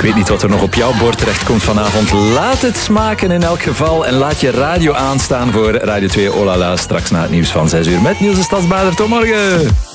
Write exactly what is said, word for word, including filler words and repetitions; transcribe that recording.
weet niet wat er nog op jouw bord terechtkomt vanavond. Laat het smaken in elk geval. En laat je radio aanstaan voor Radio twee Olala. Straks na het nieuws van zes uur met Niels de Stadsbader. Tot morgen.